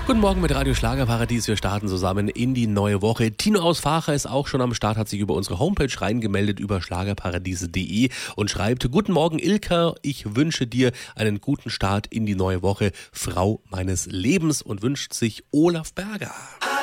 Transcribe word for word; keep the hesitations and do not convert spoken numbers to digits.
Guten Morgen mit Radio Schlagerparadies. Wir starten zusammen in die neue Woche. Tino aus Vacha ist auch schon am Start, hat sich über unsere Homepage reingemeldet über schlagerparadiese punkt de und schreibt: Guten Morgen Ilka, ich wünsche dir einen guten Start in die neue Woche, Frau meines Lebens, und wünscht sich Olaf Berger.